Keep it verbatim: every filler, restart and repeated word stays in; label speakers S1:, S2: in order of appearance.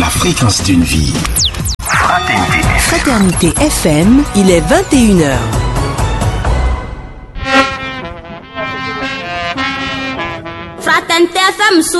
S1: la fréquence d'une vie. Fraternité.
S2: Fraternité F M, il est vingt et une heures.
S3: Fraternité F M